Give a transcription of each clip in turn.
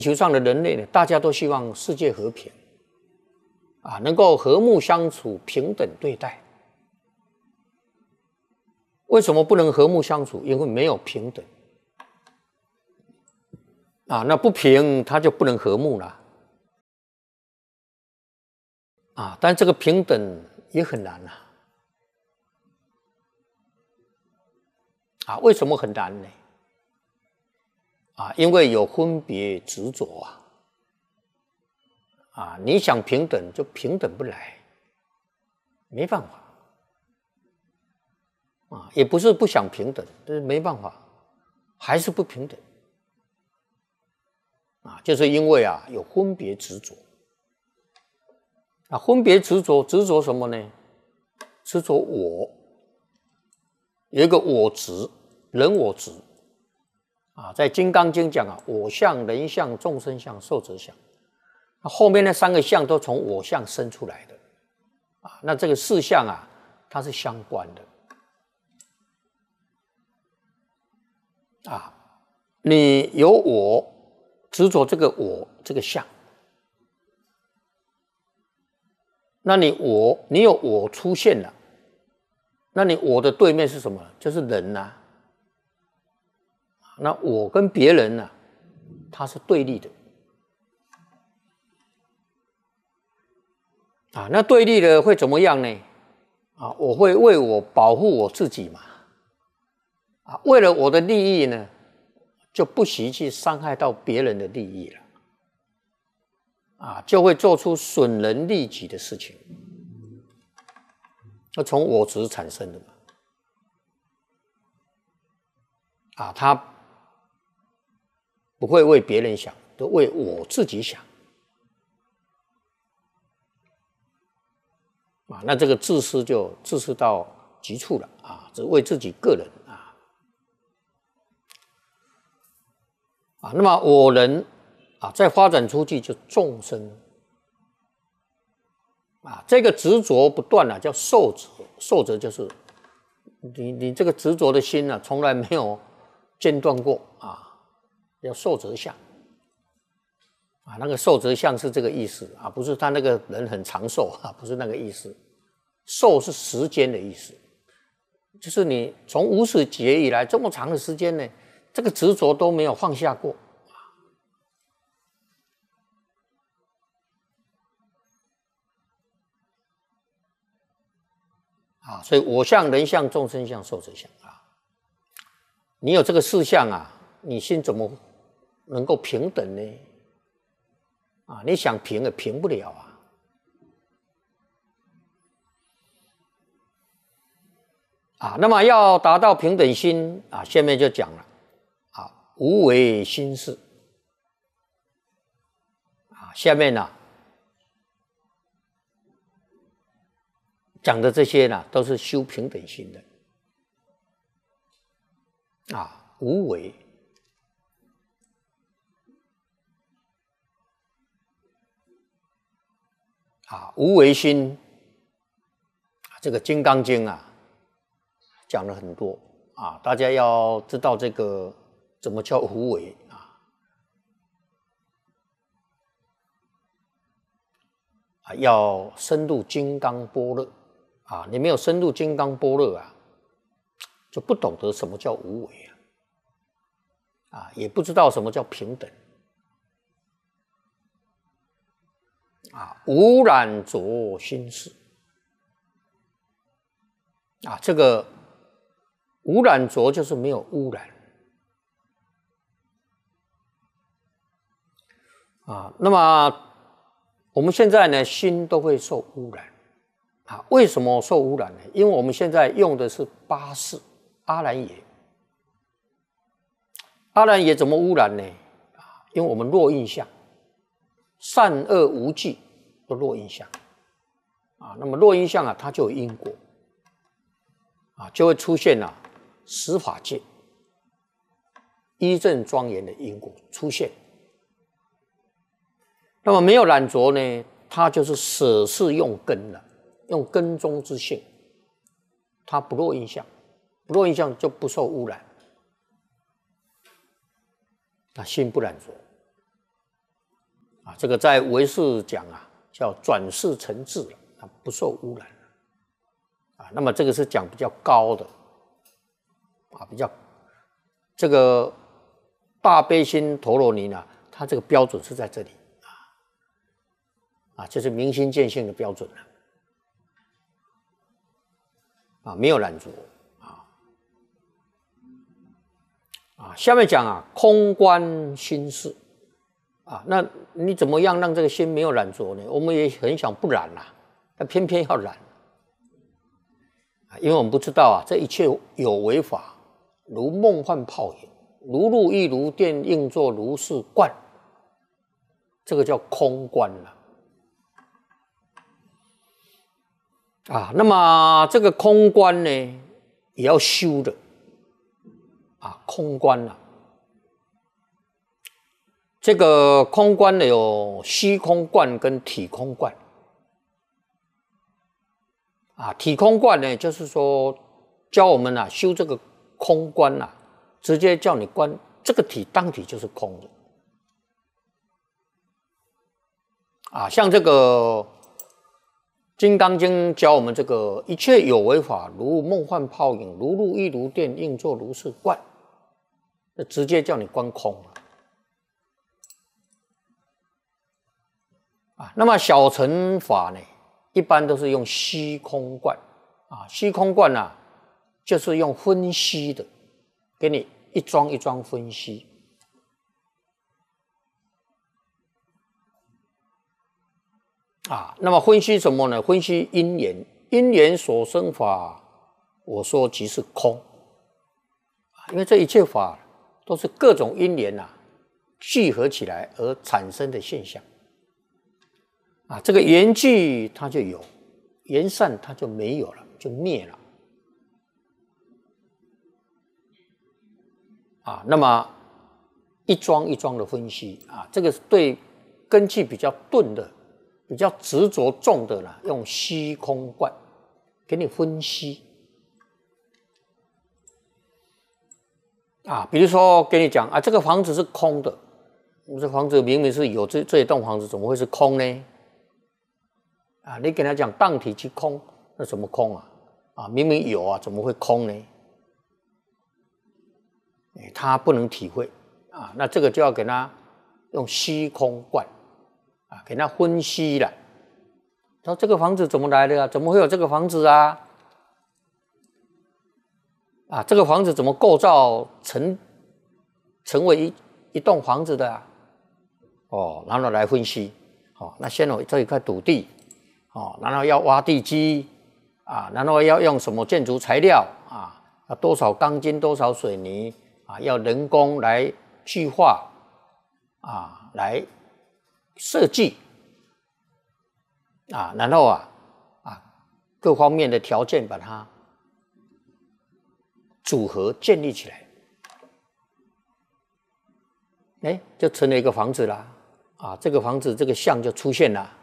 地球上的人类呢，大家都希望世界和平，能够和睦相处、平等对待。为什么不能和睦相处？因为没有平等。那不平，它就不能和睦了。但这个平等也很难为什么很难呢？因为有分别执着你想平等就平等不来，没办法也不是不想平等，但是没办法，还是不平等就是因为有分别执着分别执着什么呢？执着我，有一个我执，人我执在《金刚经》讲我相、人相、众生相、寿者相，后面那三个相都从我相生出来的那这个四相它是相关的你有我执着这个我这个相，那你有我出现了，那你我的对面是什么？就是人那我跟别人它是对立的那对立的会怎么样呢？我会为我保护我自己嘛为了我的利益呢，就不惜去伤害到别人的利益了就会做出损人利己的事情，那从我执产生的嘛他不会为别人想，都为我自己想那这个自私就自私到极处了只为自己个人那么我人再发展出去就众生这个执着不断叫受者，受者就是你这个执着的心从来没有间断过叫受者相那个寿则相是这个意思不是他那个人很长寿不是那个意思。寿是时间的意思，就是你从无始劫以来这么长的时间呢，这个执着都没有放下过所以我相、人相、众生相、寿者相你有这个四相你心怎么能够平等呢？你想平也平不了那么要达到平等心下面就讲了无为心事下面讲的这些都是修平等心的无为无为心这个《金刚经》讲了很多大家要知道这个怎么叫无为要深入金刚般若你没有深入金刚般若就不懂得什么叫无为也不知道什么叫平等无染着心事这个无染着就是没有污染那么我们现在呢心都会受污染为什么受污染呢？因为我们现在用的是八识阿赖耶。阿赖耶怎么污染呢？因为我们落印象，善恶无记都落印象那么落印象它就有因果就会出现十法界一正庄严的因果出现。那么没有染着呢，它就是舍是用根了，用根中之性，它不落印象，不落印象就不受污染，那心不染着这个在唯识讲叫转世成智了，它不受污染那么这个是讲比较高的比较这个大悲心陀罗尼呢，它这个标准是在这里就是明心见性的标准了没有染着下面讲空观心事那你怎么样让这个心没有染着呢？我们也很想不染但偏偏要染因为我们不知道这一切有为法，如梦幻泡影，如露亦如电，应作如是观，这个叫空观那么这个空观呢，也要修的空观这个空观呢有虚空观跟体空观体空观呢，就是说教我们修这个空观直接叫你观这个体当体就是空的像这个《金刚经》教我们这个一切有为法，如梦幻泡影，如露亦如电，应作如是观，那直接叫你观空那么小乘法呢，一般都是用虚空观虚空观就是用分析的，给你一桩一桩分析那么分析什么呢？分析因缘，因缘所生法，我说即是空因为这一切法都是各种因缘聚合起来而产生的现象这个缘聚它就有，缘散它就没有了，就灭了那么一桩一桩的分析这个对根器比较钝的、比较执着重的用虚空观给你分析比如说给你讲这个房子是空的，这房子明明是有这一栋房子，怎么会是空呢？你跟他讲当体即空，那什么空明明有怎么会空呢？他不能体会那这个就要给他用虚空观给他分析了。说这个房子怎么来的怎么会有这个房子这个房子怎么构造成为一栋房子的然后来分析那先有这一块土地然后要挖地基然后要用什么建筑材料要多少钢筋多少水泥要人工来具化来设计然后各方面的条件把它组合建立起来就成了一个房子啦这个房子这个像就出现了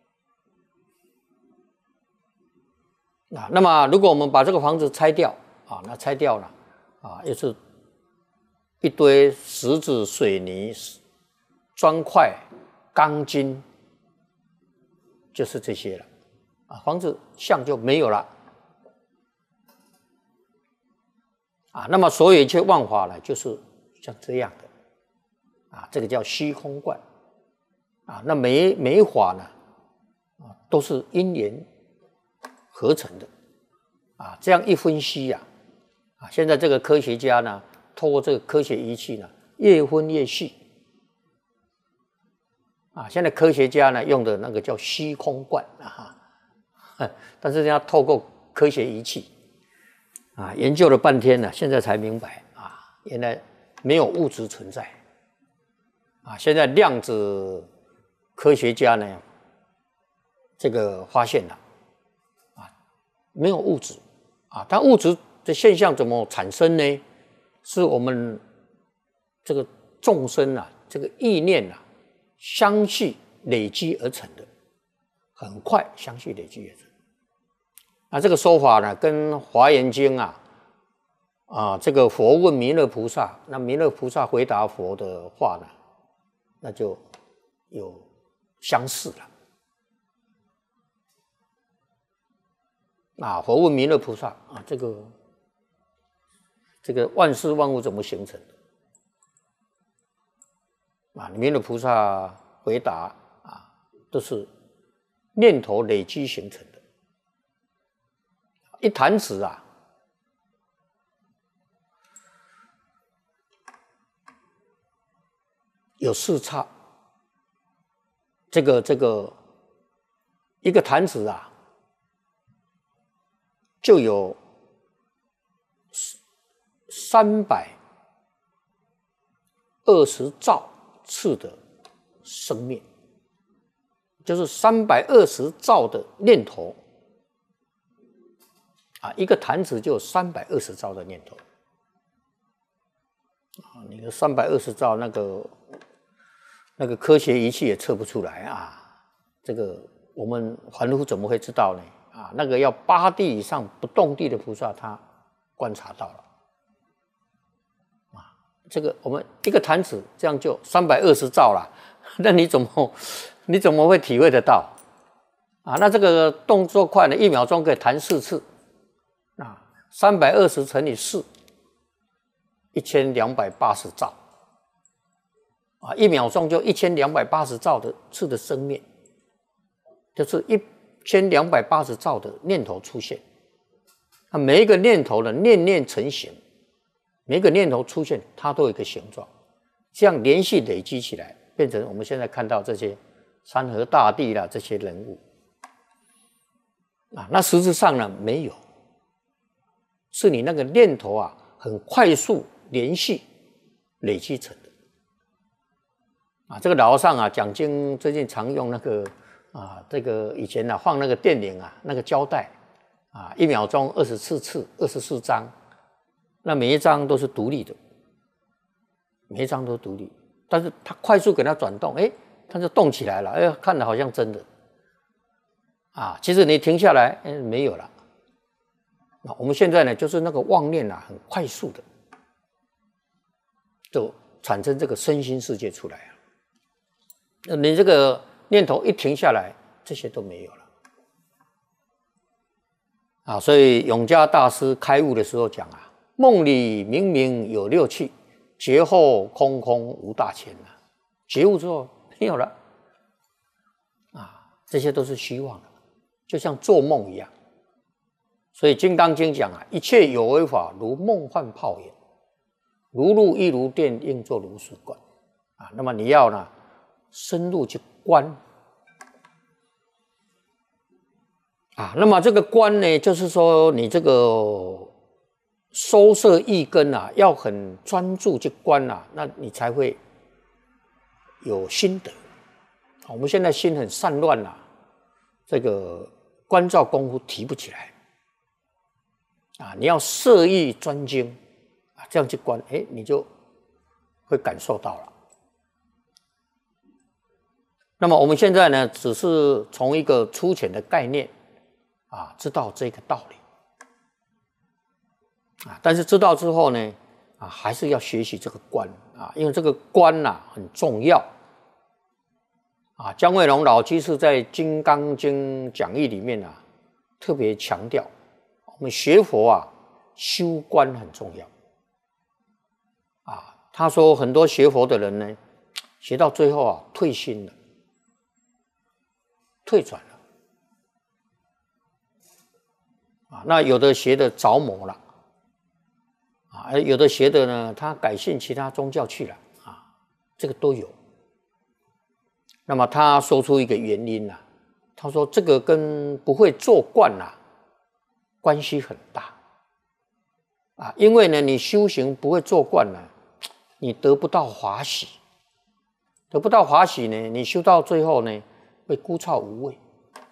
那么如果我们把这个房子拆掉那拆掉了又是一堆石子水泥砖块钢筋，就是这些了房子像就没有了那么所有一切万法呢，就是像这样的这个叫虚空观那每一法呢都是因缘合成的这样一分析现在这个科学家呢，透过这个科学仪器呢，越分越细现在科学家呢用的那个叫虚空观但是要透过科学仪器研究了半天呢，现在才明白原来没有物质存在现在量子科学家呢，这个发现了没有物质但物质的现象怎么产生呢？是我们这个众生这个意念相续累积而成的，很快相续累积而成这个说法呢，跟《华严经》这个佛问弥勒菩萨，那弥勒菩萨回答佛的话呢，那就有相似了。佛问弥勒菩萨这个万事万物怎么形成的？弥勒菩萨回答都是念头累积形成的。一弹指有4刹，这个一个弹指就有320兆次的生灭，就是320兆的念头一个弹指就有320兆的念头你的320兆那个科学仪器也测不出来这个我们凡夫怎么会知道呢？那个要8地以上不动地的菩萨他观察到了这个我们一个弹指这样就320兆了，那你怎么会体会得到那这个动作快呢，1秒钟可以弹4次320乘以4 1280兆1秒钟就1280兆的次的生灭，就是1280兆的念头出现。每一个念头的念念成形，每一个念头出现它都有一个形状，这样连续累积起来变成我们现在看到这些山河大地这些人物那实质上呢没有，是你那个念头很快速连续累积成的这个老和尚讲经最近常用那个这个以前放那个电影那个胶带1秒钟24次24张，那每一张都是独立的，每一张都独立，但是它快速给它转动它就动起来了看得好像真的其实你停下来没有了我们现在呢就是那个妄念很快速的就产生这个身心世界出来你这个念头一停下来这些都没有了所以永嘉大师开悟的时候讲梦里明明有6趣，觉后空空无大千觉悟之后没有了这些都是虚妄的，就像做梦一样。所以《金刚经》讲一切有为法如梦幻泡影，如露亦如电，应作如是观那么你要呢深入去观那么这个观呢，就是说你这个收摄意根要很专注去观那你才会有心得我们现在心很散乱这个观照功夫提不起来你要摄意专精这样去观你就会感受到了。那么我们现在呢只是从一个粗浅的概念知道这个道理但是知道之后呢还是要学习这个观因为这个观很重要姜惠龙老居士在《金刚经》讲义里面特别强调我们学佛修观很重要他说很多学佛的人呢学到最后退心了，退转了那有的学的着魔了有的学的呢他改信其他宗教去了这个都有。那么他说出一个原因他说这个跟不会做观关系很大因为呢你修行不会做观你得不到法喜，得不到法喜呢你修到最后呢会枯燥无味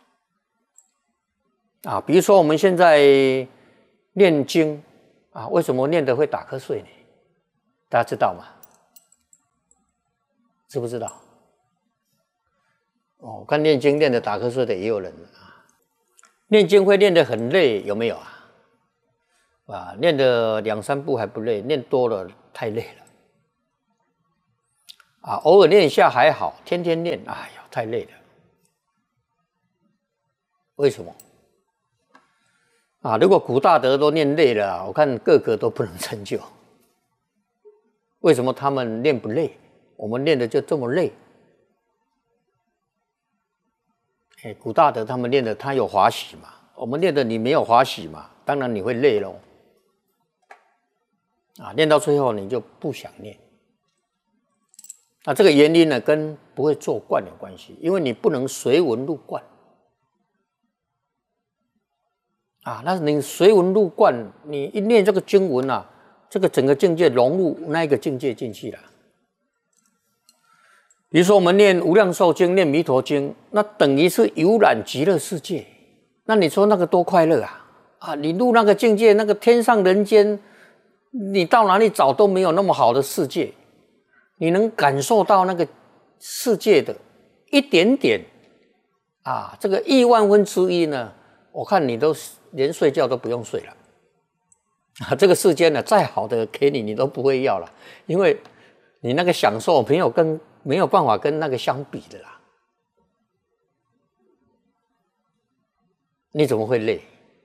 比如说我们现在念经为什么念得会打瞌睡呢？大家知道吗？知不知道？看念经念得打瞌睡的也有人念经会念得很累，有没有念得2、3步还不累，念多了太累了偶尔念一下还好，天天念哎呀太累了为什么？如果古大德都念累了，我看个个都不能成就。为什么他们练不累？我们练的就这么累？古大德他们练的他有欢喜嘛，我们练的你没有欢喜嘛，当然你会累咯。练到最后你就不想练。这个原因呢，跟不会做观有关系，因为你不能随文入观。那你随文入观，你一念这个经文这个整个境界融入那一个境界进去了。比如说我们念无量寿经、念弥陀经，那等于是游览极乐世界。那你说那个多快乐你入那个境界，那个天上人间，你到哪里找都没有那么好的世界。你能感受到那个世界的一点点这个1000000分之1呢，我看你都连睡觉都不用睡了这个世间呢，再好的给你都不会要了，因为你那个享受没有办法跟那个相比的啦。你怎么会累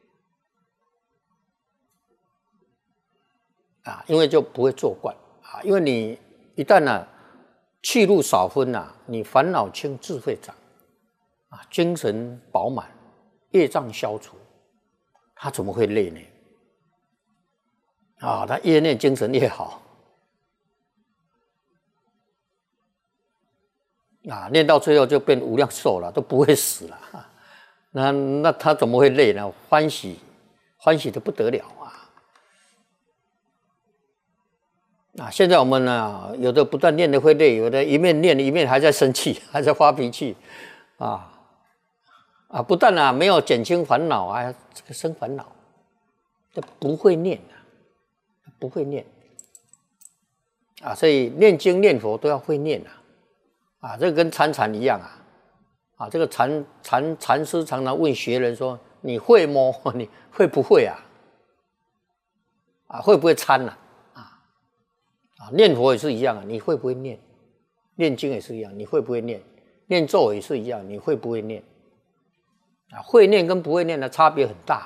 因为就不会做观因为你一旦去入少分你烦恼轻，智慧长精神饱满，业障消除，他怎么会累呢？他越念精神越好念到最后就变无量寿了，都不会死了那他怎么会累呢？欢喜的不得了现在我们有的不但念的会累，有的一面念一面还在生气，还在发脾气不但没有减轻烦恼这个生烦恼，这不会念不会念所以念经念佛都要会念这个跟禅一样这个禅师常常问学人说：“你会吗？你会不会会不会参念佛也是一样你会不会念？念经也是一样，你会不会念？念咒也是一样，你会不会念？会念跟不会念的差别很大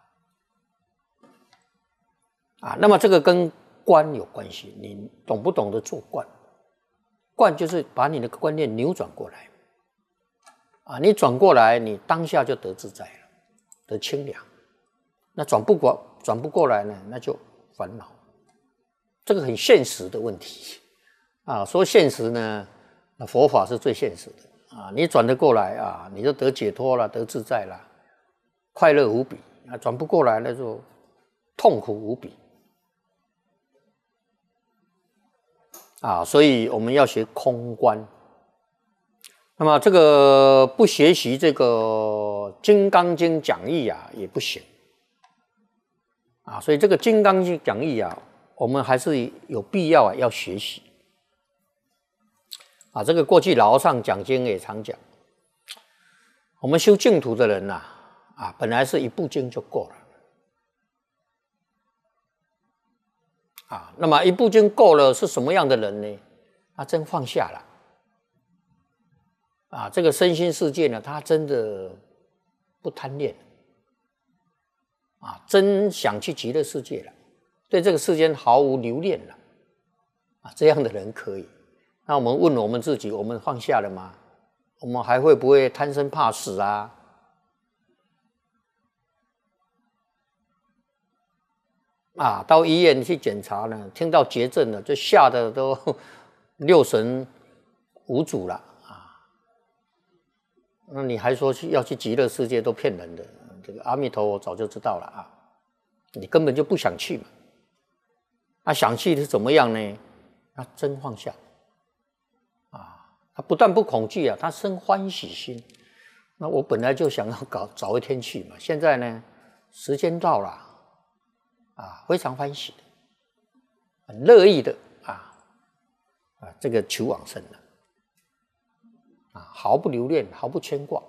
的那么这个跟观有关系，你懂不懂得做观？观就是把你的观念扭转过来你转过来，你当下就得自在了，得清凉。那转不过来呢，那就烦恼。这个很现实的问题说现实呢，那佛法是最现实的你转得过来你就得解脱了，得自在了，快乐无比转不过来那就痛苦无比所以我们要学空观。那么这个不学习这个《金刚经》讲义也不行所以这个《金刚经》讲义我们还是有必要要学习这个过去老和尚讲经也常讲，我们修净土的人本来是一部经就够了那么一部经够了是什么样的人呢？他真放下了这个身心世界呢，他真的不贪恋真想去极乐世界了，对这个世间毫无留恋了这样的人可以。那我们问我们自己，我们放下了吗？我们还会不会贪生怕死到医院去检查呢，听到绝症了，就吓得都六神无主了那你还说要去极乐世界，都骗人的。这个阿弥陀佛早就知道了你根本就不想去嘛想去是怎么样呢？他真放下他不但不恐惧他生欢喜心。那我本来就想要早一天去嘛，现在呢时间到了非常欢喜的，很乐意的这个求往生了毫不留恋，毫不牵挂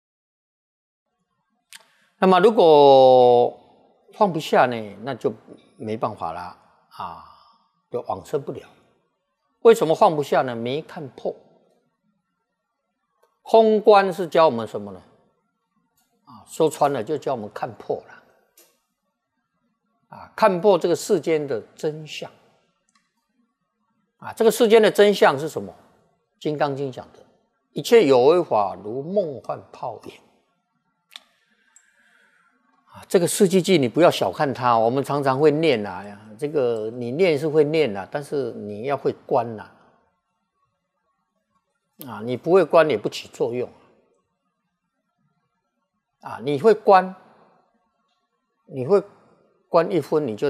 那么如果放不下呢，那就没办法了就往生不了。为什么放不下呢？没看破。空观是教我们什么呢？ 说穿了就叫我们看破了。看破这个世间的真相。这个世间的真相是什么？《金刚经》讲的，一切有为法如梦幻泡影。这个四句偈你不要小看它，我们常常会念这个你念是会念但是你要会观你不会观也不起作用你会观1分你就